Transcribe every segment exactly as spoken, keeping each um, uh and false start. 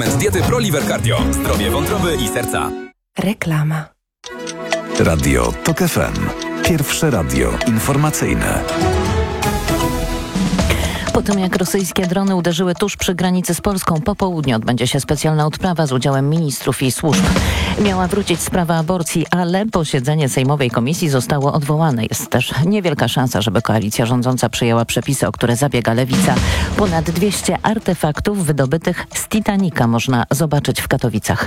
Diety ProLiver Cardio. Zdrowie wątroby i serca. Reklama. Radio TOK F M. Pierwsze radio informacyjne. Po tym, jak rosyjskie drony uderzyły tuż przy granicy z Polską, po południu odbędzie się specjalna odprawa z udziałem ministrów i służb. Miała wrócić sprawa aborcji, ale posiedzenie Sejmowej Komisji zostało odwołane. Jest też niewielka szansa, żeby koalicja rządząca przyjęła przepisy, o które zabiega Lewica. Ponad dwieście artefaktów wydobytych z Titanica można zobaczyć w Katowicach.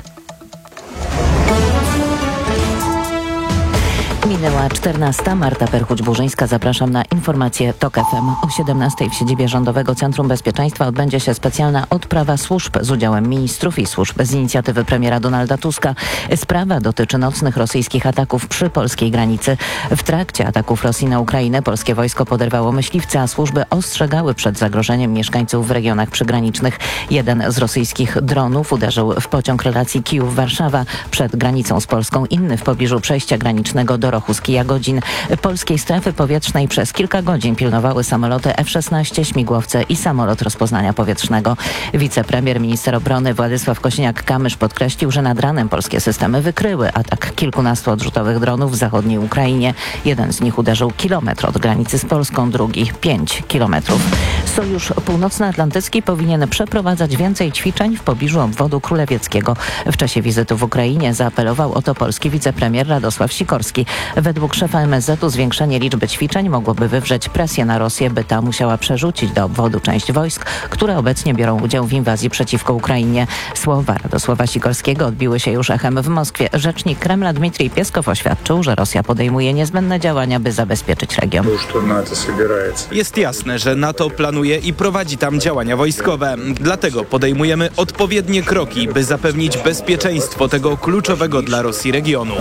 Minęła czternasta. Marta Perchuć-Burzyńska. Zapraszam na informacje TOK F M. O siedemnastej w siedzibie Rządowego Centrum Bezpieczeństwa odbędzie się specjalna odprawa służb z udziałem ministrów i służb z inicjatywy premiera Donalda Tuska. Sprawa dotyczy nocnych rosyjskich ataków przy polskiej granicy. W trakcie ataków Rosji na Ukrainę polskie wojsko poderwało myśliwce, a służby ostrzegały przed zagrożeniem mieszkańców w regionach przygranicznych. Jeden z rosyjskich dronów uderzył w pociąg relacji Kijów-Warszawa przed granicą z Polską, inny w pobliżu przejścia granicznego do Rochu z Kijagodzin. Polskiej strefy powietrznej przez kilka godzin pilnowały samoloty F szesnaście, śmigłowce i samolot rozpoznania powietrznego. Wicepremier, minister obrony Władysław Kosiniak-Kamysz podkreślił, że nad ranem polskie systemy wykryły atak kilkunastu odrzutowych dronów w zachodniej Ukrainie. Jeden z nich uderzył kilometr od granicy z Polską, drugi pięć kilometrów. Sojusz Północnoatlantycki powinien przeprowadzać więcej ćwiczeń w pobliżu obwodu królewieckiego. W czasie wizyty w Ukrainie zaapelował o to polski wicepremier Radosław Sikorski. Według szefa M S Z u zwiększenie liczby ćwiczeń mogłoby wywrzeć presję na Rosję, by ta musiała przerzucić do obwodu część wojsk, które obecnie biorą udział w inwazji przeciwko Ukrainie. Słowa Radosława Sikorskiego odbiły się już echem w Moskwie. Rzecznik Kremla Dmitrij Pieskow oświadczył, że Rosja podejmuje niezbędne działania, by zabezpieczyć region. Jest jasne, że NATO planuje i prowadzi tam działania wojskowe. Dlatego podejmujemy odpowiednie kroki, by zapewnić bezpieczeństwo tego kluczowego dla Rosji regionu.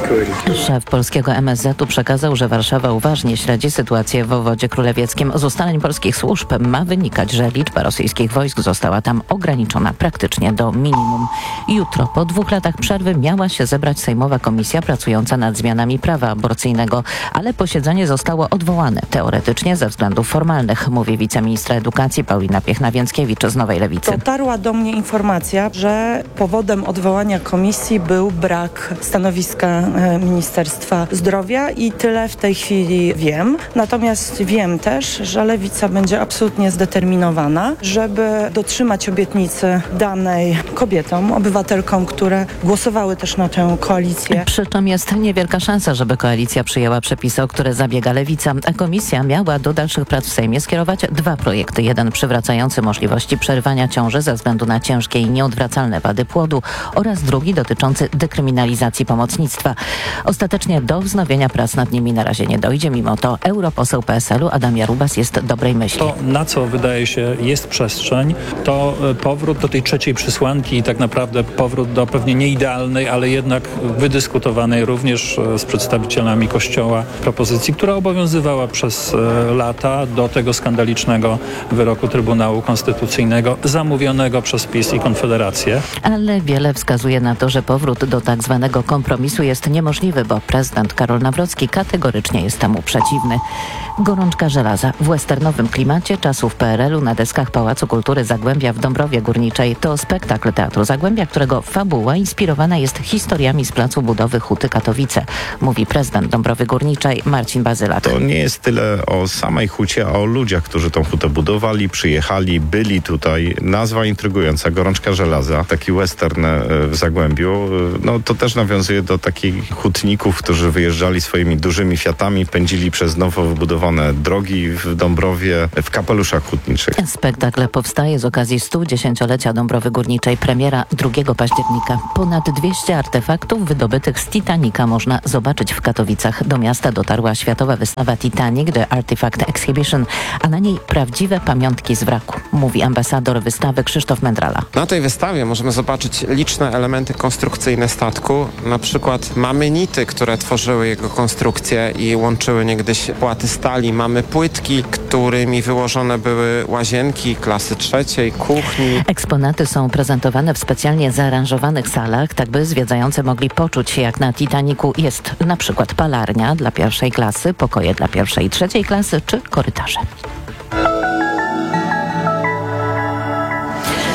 Szef polskiego M S Z u przekazał, że Warszawa uważnie śledzi sytuację w obwodzie królewieckim. Z ustaleń polskich służb ma wynikać, że liczba rosyjskich wojsk została tam ograniczona praktycznie do minimum. Jutro, po dwóch latach przerwy, miała się zebrać Sejmowa Komisja pracująca nad zmianami prawa aborcyjnego, ale posiedzenie zostało odwołane, teoretycznie ze względów formalnych, mówi wiceministra edukacji Paulina Piechna-Więckiewicz z Nowej Lewicy. Dotarła do mnie informacja, że powodem odwołania komisji był brak stanowiska Ministerstwa Zdrowia i tyle w tej chwili wiem. Natomiast wiem też, że Lewica będzie absolutnie zdeterminowana, żeby dotrzymać obietnicy danej kobietom, obywatelkom, które głosowały też na tę koalicję. Przy czym jest niewielka szansa, żeby koalicja przyjęła przepisy, o które zabiega Lewica. A komisja miała do dalszych prac w Sejmie skierować dwa projekty. Jeden przywracający możliwości przerywania ciąży ze względu na ciężkie i nieodwracalne wady płodu oraz drugi dotyczący dekryminalizacji pomocnictwa. Ostatecznie do wznowienia prac nad nimi na razie nie dojdzie. Mimo to europoseł P S L u Adam Jarubas jest dobrej myśli. To, na co wydaje się jest przestrzeń, to powrót do tej trzeciej przesłanki i tak naprawdę powrót do pewnie nieidealnej, ale jednak wydyskutowanej również z przedstawicielami Kościoła propozycji, która obowiązywała przez lata do tego skandalicznego wyroku Trybunału Konstytucyjnego zamówionego przez PiS i Konfederację. Ale wiele wskazuje na to, że powrót do tak zwanego kompromisu jest niemożliwy, bo prezydent Karol Nawrocki kategorycznie jest temu przeciwny. Gorączka żelaza w westernowym klimacie czasów P R L u na deskach Pałacu Kultury Zagłębia w Dąbrowie Górniczej to spektakl Teatru Zagłębia, którego fabuła inspirowana jest historiami z placu budowy Huty Katowice, mówi prezydent Dąbrowy Górniczej Marcin Bazylak. To nie jest tyle o samej hucie, a o ludziach, którzy tą hutę budowali, przyjechali, byli tutaj. Nazwa intrygująca, Gorączka żelaza, taki western w Zagłębiu. No to też nawiązuje do takich hutników, którzy wyjeżdżali swoimi dużymi Fiatami, pędzili przez nowo wybudowane drogi w Dąbrowie w kapeluszach hutniczych. Spektakl powstaje z okazji stu dziesięciolecia Dąbrowy Górniczej, premiera drugiego października. Ponad dwieście artefaktów wydobytych z Titanica można zobaczyć w Katowicach. Do miasta dotarła światowa wystawa Titanic The Artifact Exhibition, a na niej prawdziwe pamiątki z wraku, mówi ambasador wystawy Krzysztof Mędrala. Na tej wystawie możemy zobaczyć liczne elementy konstrukcyjne statku. Na przykład mamy nity, które tworzyły jego konstrukcję i łączyły niegdyś płaty stali. Mamy płytki, którymi wyłożone były łazienki klasy trzeciej, kuchni. Eksponaty są prezentowane w specjalnie zaaranżowanych salach, tak by zwiedzający mogli poczuć się jak na Titanicu. Jest na przykład palarnia dla pierwszej klasy, pokoje dla pierwszej i trzeciej klasy czy korytarze.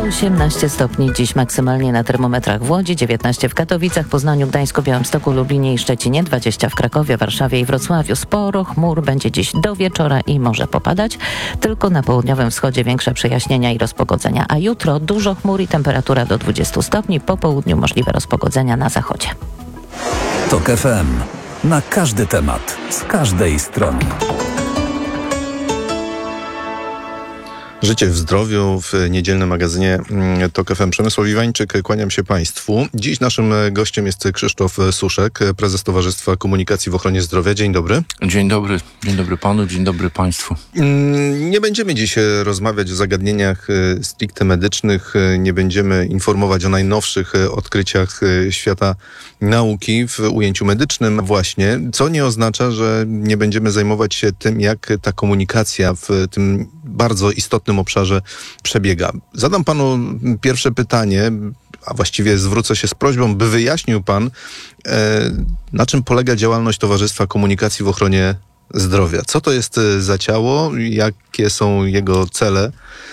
osiemnaście stopni dziś maksymalnie na termometrach w Łodzi, dziewiętnaście w Katowicach, Poznaniu, Gdańsku, Białymstoku, Lublinie i Szczecinie, dwadzieścia w Krakowie, Warszawie i Wrocławiu. Sporo chmur będzie dziś do wieczora i może popadać. Tylko na południowym wschodzie większe przejaśnienia i rozpogodzenia. A jutro dużo chmur i temperatura do dwudziestu stopni. Po południu możliwe rozpogodzenia na zachodzie. TOK F M. Na każdy temat, z każdej strony. Życie w zdrowiu w niedzielnym magazynie TOK F M. Przemysław Iwańczyk, kłaniam się Państwu. Dziś naszym gościem jest Krzysztof Suszek, prezes Towarzystwa Komunikacji w Ochronie Zdrowia. Dzień dobry. Dzień dobry. Dzień dobry panu, dzień dobry państwu. Nie będziemy dziś rozmawiać o zagadnieniach stricte medycznych, nie będziemy informować o najnowszych odkryciach świata nauki w ujęciu medycznym właśnie, co nie oznacza, że nie będziemy zajmować się tym, jak ta komunikacja w tym bardzo istotnym obszarze przebiega. Zadam panu pierwsze pytanie, a właściwie zwrócę się z prośbą, by wyjaśnił pan, na czym polega działalność Towarzystwa Komunikacji w Ochronie Zdrowia. Co to jest za ciało, jakie są jego cele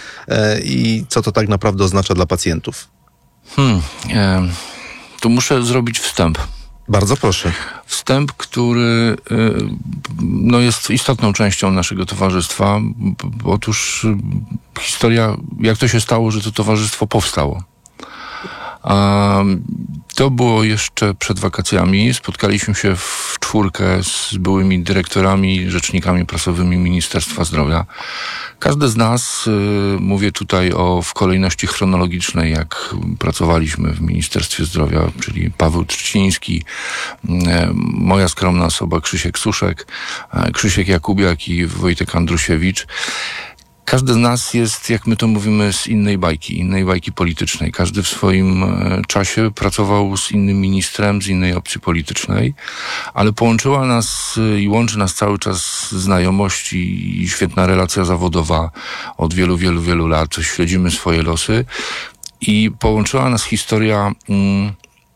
i co to tak naprawdę oznacza dla pacjentów? Hmm, e, tu muszę zrobić wstęp. Bardzo proszę. Wstęp, który y, no jest istotną częścią naszego towarzystwa. Otóż y, historia, jak to się stało, że to towarzystwo powstało. A, to było jeszcze przed wakacjami. Spotkaliśmy się w czwórkę z byłymi dyrektorami, rzecznikami prasowymi Ministerstwa Zdrowia. Każdy z nas, y, mówię tutaj o w kolejności chronologicznej, jak pracowaliśmy w Ministerstwie Zdrowia, czyli Paweł Trzciński, y, moja skromna osoba Krzysiek Suszek, y, Krzysiek Jakubiak i Wojtek Andrusiewicz. Każdy z nas jest, jak my to mówimy, z innej bajki, innej bajki politycznej. Każdy w swoim e, czasie pracował z innym ministrem, z innej opcji politycznej, ale połączyła nas e, i łączy nas cały czas znajomość i, i świetna relacja zawodowa od wielu, wielu, wielu lat. Śledzimy swoje losy i połączyła nas historia mm,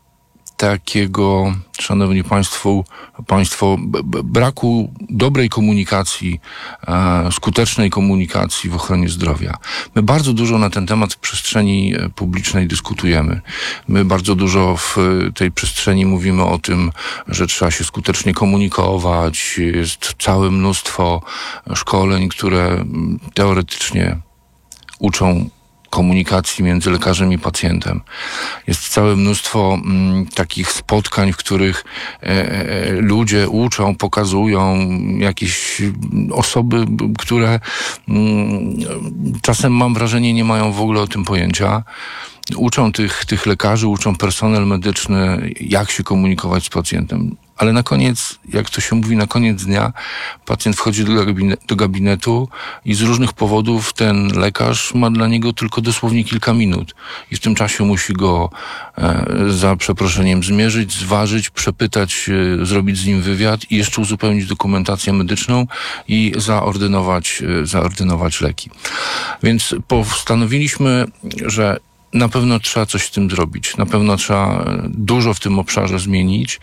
takiego, szanowni państwo, państwo b- b- braku dobrej komunikacji, e, skutecznej komunikacji w ochronie zdrowia. My bardzo dużo na ten temat w przestrzeni publicznej dyskutujemy. My bardzo dużo w tej przestrzeni mówimy o tym, że trzeba się skutecznie komunikować. Jest całe mnóstwo szkoleń, które teoretycznie uczą komunikacji między lekarzem i pacjentem. Jest całe mnóstwo m, takich spotkań, w których e, e, ludzie uczą, pokazują jakieś osoby, które m, czasem mam wrażenie nie mają w ogóle o tym pojęcia. Uczą tych, tych lekarzy, uczą personel medyczny, jak się komunikować z pacjentem. Ale na koniec, jak to się mówi, na koniec dnia pacjent wchodzi do, gabinetu, do gabinetu i z różnych powodów ten lekarz ma dla niego tylko dosłownie kilka minut. I w tym czasie musi go e, za przeproszeniem zmierzyć, zważyć, przepytać, e, zrobić z nim wywiad i jeszcze uzupełnić dokumentację medyczną i zaordynować, e, zaordynować leki. Więc postanowiliśmy, że na pewno trzeba coś z tym zrobić. Na pewno trzeba dużo w tym obszarze zmienić.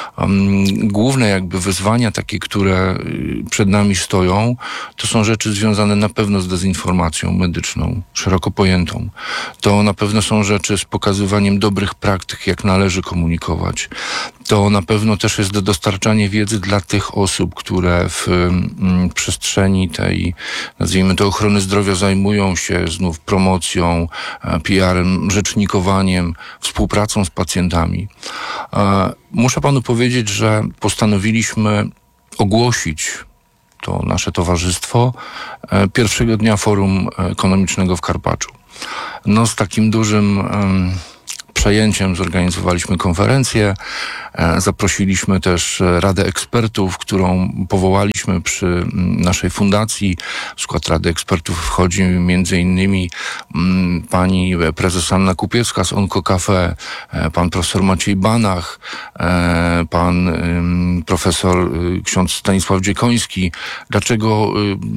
Um, główne jakby wyzwania takie, które przed nami stoją, to są rzeczy związane na pewno z dezinformacją medyczną, szeroko pojętą. To na pewno są rzeczy z pokazywaniem dobrych praktyk, jak należy komunikować. To na pewno też jest dostarczanie wiedzy dla tych osób, które w mm, przestrzeni tej, nazwijmy to, ochrony zdrowia zajmują się znów promocją, P R-em, rzecznikowaniem, współpracą z pacjentami. E, muszę panu powiedzieć, że postanowiliśmy ogłosić to nasze towarzystwo e, pierwszego dnia Forum Ekonomicznego w Karpaczu. No z takim dużym em, przejęciem zorganizowaliśmy konferencję, zaprosiliśmy też Radę Ekspertów, którą powołaliśmy przy naszej fundacji. W skład Rady Ekspertów wchodzi między innymi pani prezes Anna Kupiecka z OnkoCafe, pan profesor Maciej Banach, pan profesor ksiądz Stanisław Dziekoński. Dlaczego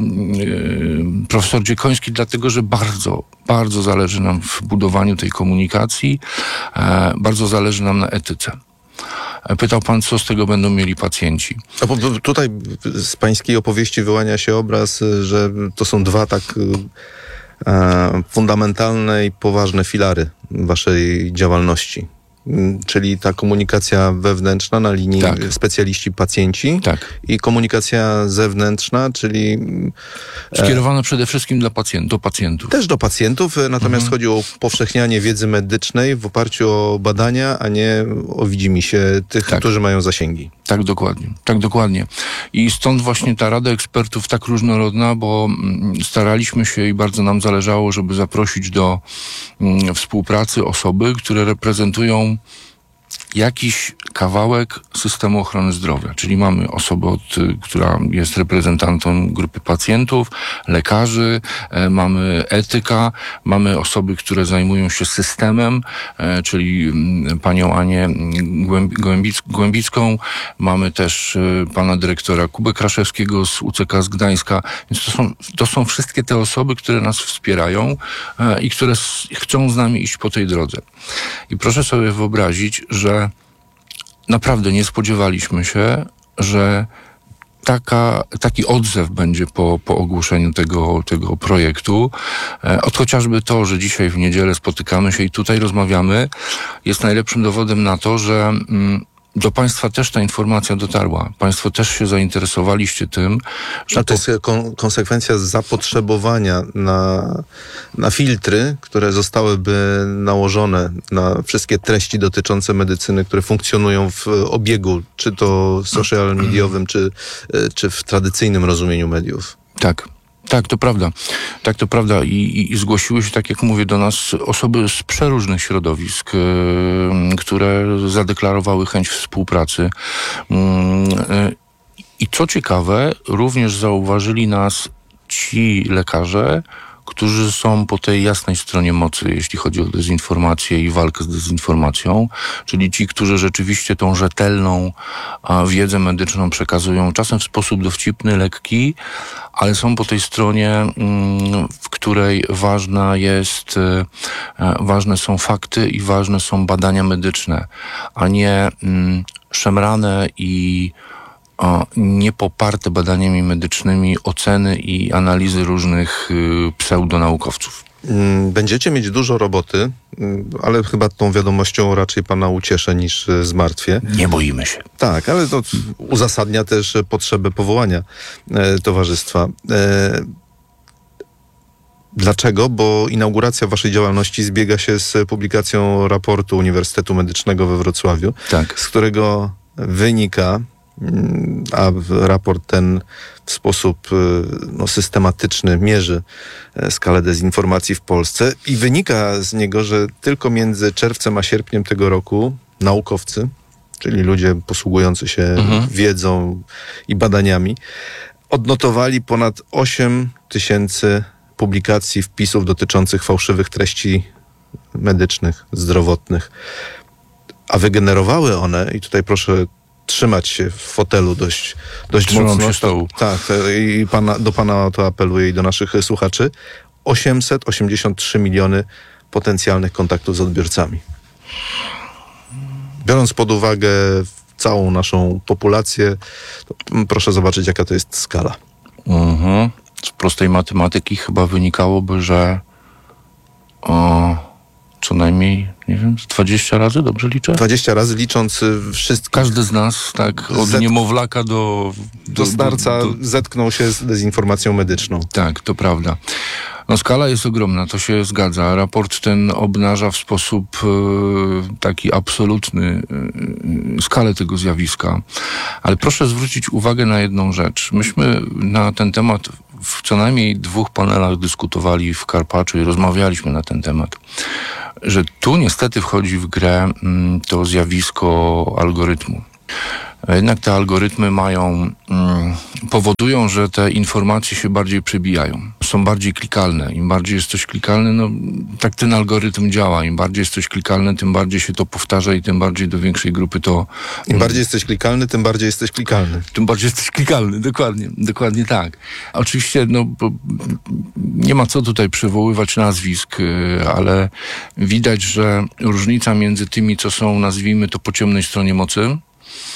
profesor Dziekoński? Dlatego, że bardzo, bardzo zależy nam w budowaniu tej komunikacji, bardzo zależy nam na etyce. Pytał pan, co z tego będą mieli pacjenci. A bo, bo tutaj z pańskiej opowieści wyłania się obraz, że to są dwa tak e, fundamentalne i poważne filary waszej działalności. Czyli ta komunikacja wewnętrzna na linii tak. specjaliści-pacjenci tak. i komunikacja zewnętrzna, czyli... Skierowana e, przede wszystkim dla pacjent, do pacjentów. Też do pacjentów, natomiast mhm. chodzi o upowszechnianie wiedzy medycznej w oparciu o badania, a nie o widzimisię tych, tak. którzy mają zasięgi. Tak, dokładnie. Tak, dokładnie. I stąd właśnie ta Rada Ekspertów tak różnorodna, bo staraliśmy się i bardzo nam zależało, żeby zaprosić do mm, współpracy osoby, które reprezentują jakiś kawałek systemu ochrony zdrowia. Czyli mamy osobę, od, która jest reprezentantem grupy pacjentów, lekarzy, e, mamy etyka, mamy osoby, które zajmują się systemem, e, czyli m, panią Anię Głębic- Głębicką, mamy też e, pana dyrektora Kubę Kraszewskiego z U C K z Gdańska. Więc to są, to są wszystkie te osoby, które nas wspierają e, i które s- chcą z nami iść po tej drodze. I proszę sobie wyobrazić, że naprawdę nie spodziewaliśmy się, że taka, taki odzew będzie po, po ogłoszeniu tego, tego projektu. E, od chociażby to, że dzisiaj w niedzielę spotykamy się i tutaj rozmawiamy, jest najlepszym dowodem na to, że mm, do Państwa też ta informacja dotarła. Państwo też się zainteresowaliście tym, że... A to jest kon- konsekwencja zapotrzebowania na, na filtry, które zostałyby nałożone na wszystkie treści dotyczące medycyny, które funkcjonują w obiegu, czy to social mediowym, czy, czy w tradycyjnym rozumieniu mediów. Tak. Tak, to prawda. Tak, to prawda. I, i, i zgłosiły się, tak jak mówię, do nas osoby z przeróżnych środowisk, yy, które zadeklarowały chęć współpracy. Yy, yy, I co ciekawe, również zauważyli nas ci lekarze, którzy są po tej jasnej stronie mocy, jeśli chodzi o dezinformację i walkę z dezinformacją, czyli ci, którzy rzeczywiście tą rzetelną a, wiedzę medyczną przekazują, czasem w sposób dowcipny, lekki, ale są po tej stronie, mm, w której ważna jest, e, ważne są fakty i ważne są badania medyczne, a nie mm, szemrane i o, niepoparte badaniami medycznymi oceny i analizy różnych y, pseudonaukowców. Będziecie mieć dużo roboty, ale chyba tą wiadomością raczej pana ucieszę niż zmartwię. Nie boimy się. Tak, ale to uzasadnia też potrzebę powołania e, towarzystwa. E, Dlaczego? Bo inauguracja waszej działalności zbiega się z publikacją raportu Uniwersytetu Medycznego we Wrocławiu, tak. z którego wynika, a raport ten w sposób no, systematyczny mierzy skalę dezinformacji w Polsce i wynika z niego, że tylko między czerwcem a sierpniem tego roku naukowcy, czyli ludzie posługujący się mhm. wiedzą i badaniami, odnotowali ponad osiem tysięcy publikacji, wpisów dotyczących fałszywych treści medycznych, zdrowotnych. A wygenerowały one, i tutaj proszę trzymać się w fotelu dość, dość Trzymam mocno. się stołu. Tak, i pana, do pana o to apeluję i do naszych słuchaczy. osiemset osiemdziesiąt trzy miliony potencjalnych kontaktów z odbiorcami. Biorąc pod uwagę całą naszą populację, to proszę zobaczyć, jaka to jest skala. Mhm. Z prostej matematyki chyba wynikałoby, że o, co najmniej, nie wiem, dwadzieścia razy, dobrze liczę? dwadzieścia razy licząc wszystko. Każdy z nas, tak, od Zet... niemowlaka do... Do, do starca do, do... zetknął się z dezinformacją medyczną. Tak, to prawda. No skala jest ogromna, to się zgadza. Raport ten obnaża w sposób e, taki absolutny e, skalę tego zjawiska. Ale proszę zwrócić uwagę na jedną rzecz. Myśmy na ten temat w co najmniej dwóch panelach dyskutowali w Karpaczu i rozmawialiśmy na ten temat. Że tu niestety wchodzi w grę mm, to zjawisko algorytmu. Jednak te algorytmy mają, mm, powodują, że te informacje się bardziej przebijają. Są bardziej klikalne. Im bardziej jest coś klikalne, no tak ten algorytm działa. Im bardziej jest coś klikalne, tym bardziej się to powtarza i tym bardziej do większej grupy to... Im bardziej jesteś klikalny, tym bardziej jesteś klikalny. Tym bardziej jesteś klikalny, dokładnie. Dokładnie tak. Oczywiście, no, bo nie ma co tutaj przywoływać nazwisk, ale widać, że różnica między tymi, co są, nazwijmy to, po ciemnej stronie mocy,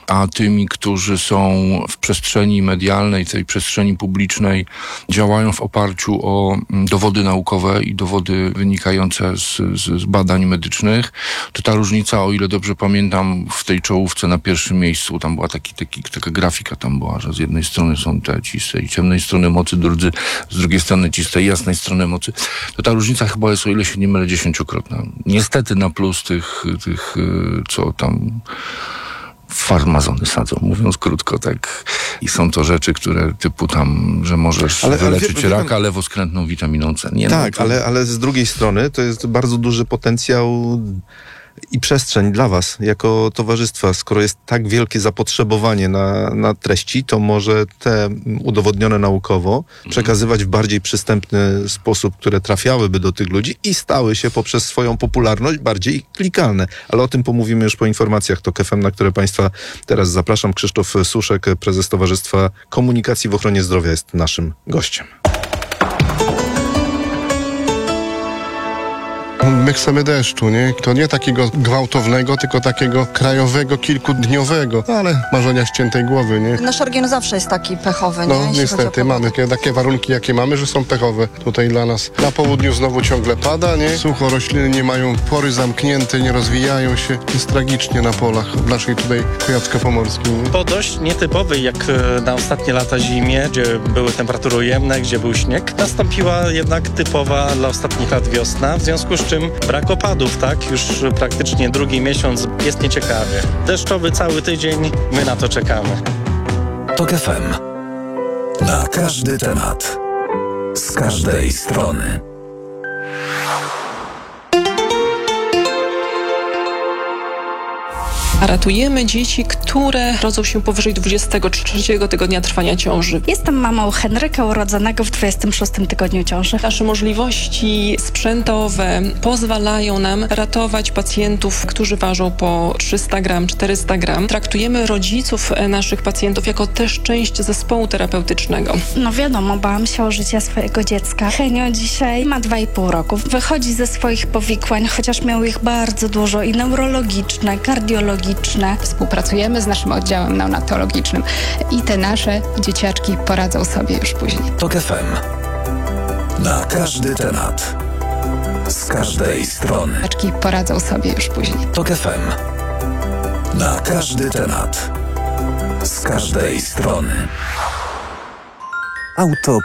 a tymi, którzy są w przestrzeni medialnej, tej przestrzeni publicznej, działają w oparciu o dowody naukowe i dowody wynikające z, z, z badań medycznych, to ta różnica, o ile dobrze pamiętam, w tej czołówce na pierwszym miejscu, tam była taki, taki, taka grafika tam była, że z jednej strony są te ci z tej ciemnej strony mocy, drudzy z drugiej strony ci z tej jasnej strony mocy, to ta różnica chyba jest, o ile się nie mylę, dziesięciokrotna. Niestety na plus tych, tych co tam farmazony sadzą, mówiąc krótko, tak. I są to rzeczy, które typu tam, że możesz ale, wyleczyć ale, raka lewoskrętną witaminą C. Nie, tak, no to... ale, ale z drugiej strony to jest bardzo duży potencjał i przestrzeń dla was, jako towarzystwa. Skoro jest tak wielkie zapotrzebowanie na, na treści, to może te udowodnione naukowo mhm. przekazywać w bardziej przystępny sposób, które trafiałyby do tych ludzi i stały się poprzez swoją popularność bardziej klikalne. Ale o tym pomówimy już po informacjach TOK F M, na które państwa teraz zapraszam. Krzysztof Suszek, prezes Towarzystwa Komunikacji w Ochronie Zdrowia, jest naszym gościem. My chcemy deszczu, nie? To nie takiego gwałtownego, tylko takiego krajowego, kilkudniowego, ale marzenia ściętej głowy, nie? Nasz region zawsze jest taki pechowy, nie? No niestety, mamy takie, takie warunki, jakie mamy, że są pechowe tutaj dla nas. Na południu znowu ciągle pada, nie? Sucho, rośliny nie mają pory zamknięte, nie rozwijają się. Jest tragicznie na polach w naszej tutaj kujawsko-pomorskiej, nie? Po dość nietypowej, jak na ostatnie lata zimie, gdzie były temperatury ujemne, gdzie był śnieg, nastąpiła jednak typowa dla ostatnich lat wiosna, w związku z czym brak opadów, tak? Już praktycznie drugi miesiąc, jest nieciekawie. Deszczowy cały tydzień, my na to czekamy. TOK F M. Na każdy temat. Z każdej strony. A ratujemy dzieci, które rodzą się powyżej dwudziestego trzeciego tygodnia trwania ciąży. Jestem mamą Henryka, urodzonego w dwudziestym szóstym tygodniu ciąży. Nasze możliwości sprzętowe pozwalają nam ratować pacjentów, którzy ważą po trzysta gram, czterysta gram. Traktujemy rodziców naszych pacjentów jako też część zespołu terapeutycznego. No wiadomo, bałam się o życie swojego dziecka. Henio dzisiaj ma dwa i pół roku. Wychodzi ze swoich powikłań, chociaż miał ich bardzo dużo i neurologiczne, kardiologiczne. Współpracujemy z naszym oddziałem neonatologicznym i te nasze dzieciaczki poradzą sobie już później. TOK F M. Na każdy temat. Z każdej strony. Dzieciaczki poradzą sobie już później. TOK F M. Na każdy temat. Z każdej strony. Autopromocja.